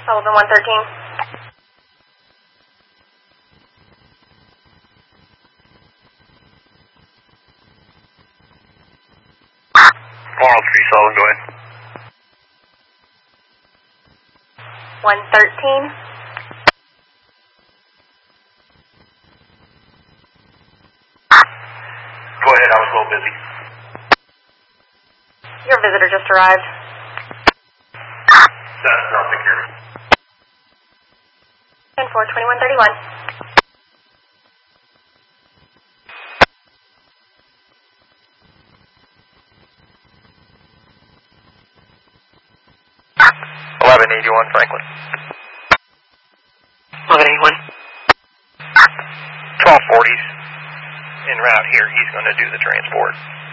Sullivan 113. 103, Sullivan, go ahead. 113. Go ahead, I was a little busy. Your visitor just arrived. That's I'll take care of it. 10-4, 2131. Franklin. 1181. 1240's en route here. He's going to do the transport.